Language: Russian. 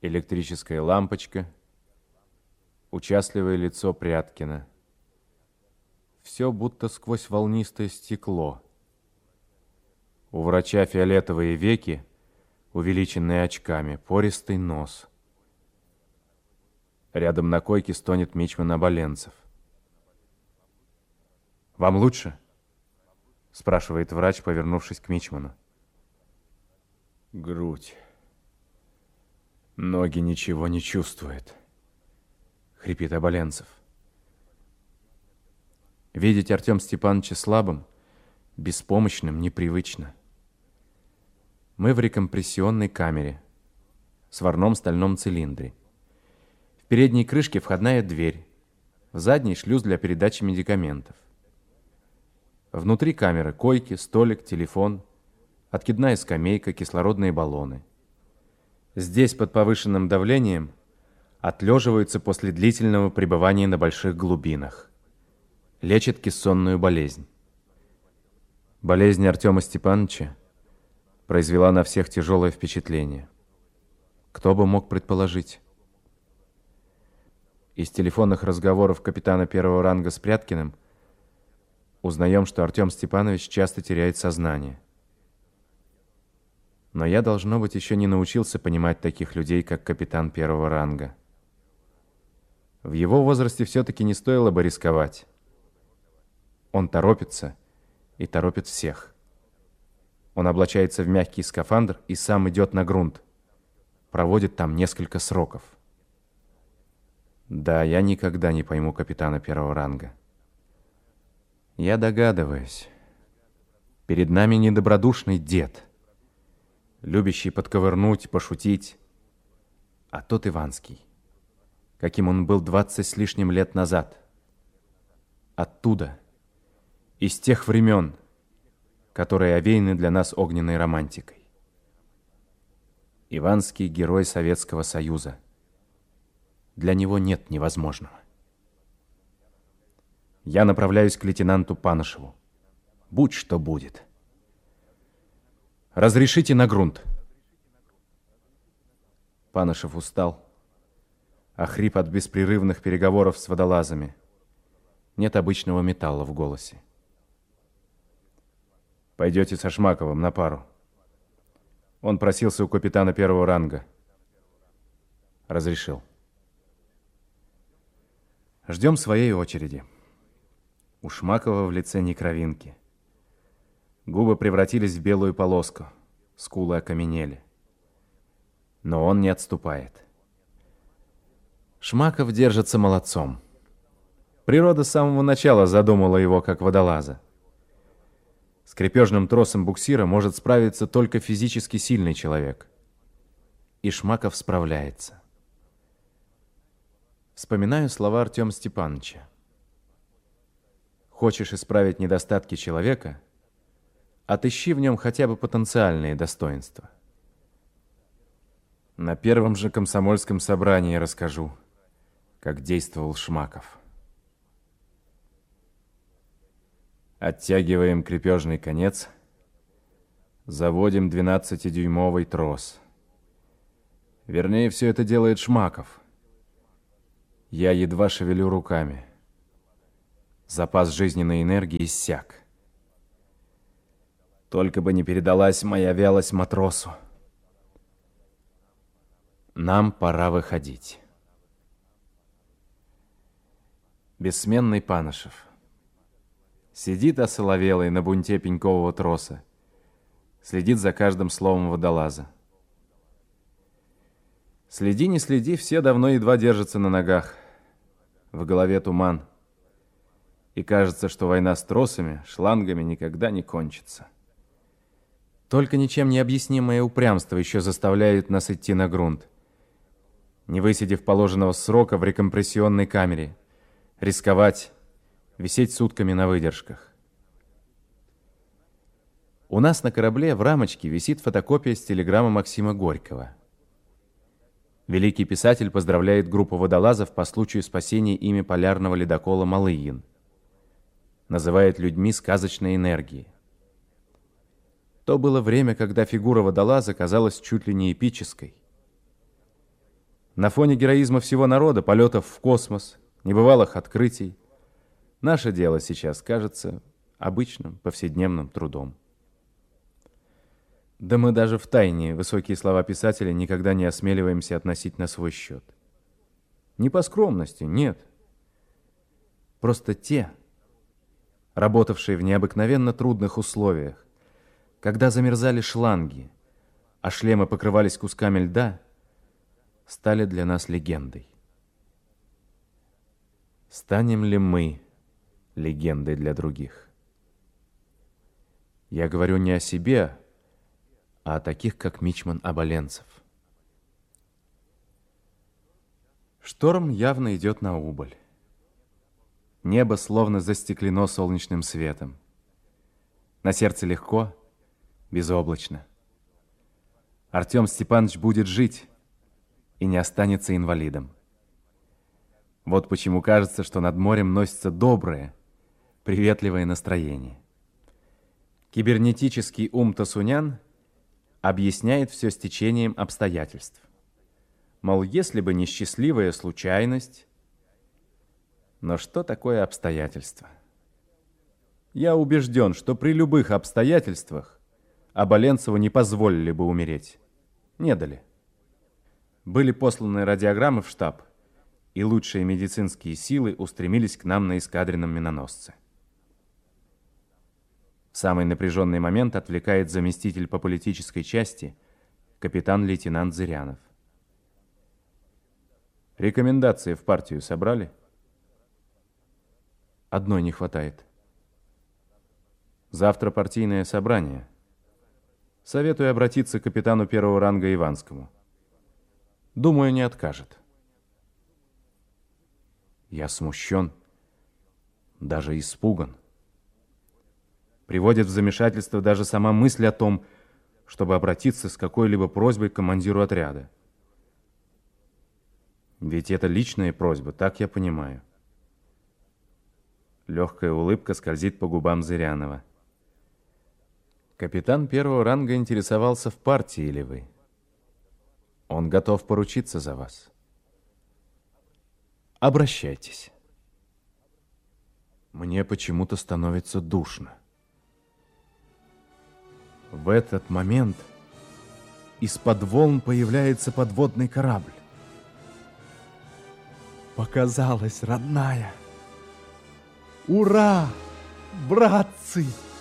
Электрическая лампочка, участливое лицо Пряткина. Все будто сквозь волнистое стекло. У врача фиолетовые веки, увеличенные очками, пористый нос. Рядом на койке стонет мичман Оболенцев. «Вам лучше?» — спрашивает врач, повернувшись к мичману. «Грудь. Ноги ничего не чувствуют», — хрипит Оболенцев. Видеть Артема Степановича слабым, беспомощным, непривычно. Мы в рекомпрессионной камере, в сварном стальном цилиндре. В передней крышке входная дверь, в задней шлюз для передачи медикаментов. Внутри камеры койки, столик, телефон, откидная скамейка, кислородные баллоны. Здесь под повышенным давлением отлеживаются после длительного пребывания на больших глубинах. Лечат кессонную болезнь. Болезнь Артема Степановича произвела на всех тяжелое впечатление. Кто бы мог предположить? Из телефонных разговоров капитана первого ранга с Пряткиным узнаем, что Артем Степанович часто теряет сознание. Но я, должно быть, еще не научился понимать таких людей, как капитан первого ранга. В его возрасте все-таки не стоило бы рисковать. Он торопится и торопит всех. Он облачается в мягкий скафандр и сам идет на грунт. Проводит там несколько сроков. Да, я никогда не пойму капитана первого ранга. Я догадываюсь. Перед нами недобродушный дед, любящий подковырнуть, пошутить. А тот Иванский, каким он был 20 с лишним лет назад. Оттуда, из тех времен, которые овеяны для нас огненной романтикой. Иванский — герой Советского Союза. Для него нет невозможного. Я направляюсь к лейтенанту Панышеву. Будь что будет. «Разрешите на грунт». Панышев устал, охрип от беспрерывных переговоров с водолазами. Нет обычного металла в голосе. «Пойдете со Шмаковым на пару. Он просился у капитана первого ранга». Разрешил. Ждем своей очереди. У Шмакова в лице ни кровинки. Губы превратились в белую полоску, скулы окаменели. Но он не отступает. Шмаков держится молодцом. Природа с самого начала задумала его как водолаза. С крепежным тросом буксира может справиться только физически сильный человек. И Шмаков справляется. Вспоминаю слова Артема Степановича. Хочешь исправить недостатки человека, отыщи в нем хотя бы потенциальные достоинства. На первом же комсомольском собрании расскажу, как действовал Шмаков. Оттягиваем крепежный конец, заводим 12-дюймовый трос. Вернее, все это делает Шмаков. Я едва шевелю руками. Запас жизненной энергии иссяк. Только бы не передалась моя вялость матросу. Нам пора выходить. Бессменный Панышев сидит осоловелый на бунте пенькового троса, следит за каждым словом водолаза. Следи, не следи, все давно едва держатся на ногах. В голове туман. И кажется, что война с тросами, шлангами никогда не кончится. Только ничем не объяснимое упрямство еще заставляет нас идти на грунт. Не высидев положенного срока в рекомпрессионной камере, рисковать, висеть сутками на выдержках. У нас на корабле в рамочке висит фотокопия с телеграммы Максима Горького. Великий писатель поздравляет группу водолазов по случаю спасения ими полярного ледокола «Малыгин». Называет людьми сказочной энергии. То было время, когда фигура водолаза казалась чуть ли не эпической. На фоне героизма всего народа, полетов в космос, небывалых открытий, наше дело сейчас кажется обычным повседневным трудом. Да мы даже в тайне высокие слова писателя никогда не осмеливаемся относить на свой счет. Не по скромности, нет. Просто те, работавшие в необыкновенно трудных условиях, когда замерзали шланги, а шлемы покрывались кусками льда, стали для нас легендой. Станем ли мы легендой для других? Я говорю не о себе, а о таких, как Мичман Оболенцев. Шторм явно идет на убыль. Небо словно застеклено солнечным светом. На сердце легко, безоблачно. Артем Степанович будет жить и не останется инвалидом. Вот почему кажется, что над морем носится доброе, приветливое настроение. Кибернетический ум Тосунян объясняет все стечением обстоятельств. Мол, если бы не счастливая случайность... Но что такое обстоятельства? Я убежден, что при любых обстоятельствах Оболенцеву не позволили бы умереть. Не дали. Были посланы радиограммы в штаб, и лучшие медицинские силы устремились к нам на эскадренном миноносце. В самый напряженный момент отвлекает заместитель по политической части капитан-лейтенант Зырянов. Рекомендации в партию собрали? Одной не хватает. Завтра партийное собрание. Советую обратиться к капитану первого ранга Иванскому. Думаю, не откажет. Я смущен, даже испуган. Приводит в замешательство даже сама мысль о том, чтобы обратиться с какой-либо просьбой к командиру отряда. Ведь это личная просьба, так я понимаю. Легкая улыбка скользит по губам Зырянова. Капитан первого ранга интересовался, в партии ли вы. Он готов поручиться за вас. Обращайтесь. Мне почему-то становится душно. В этот момент из-под волн появляется подводный корабль. Показалась родная. Ура, братцы!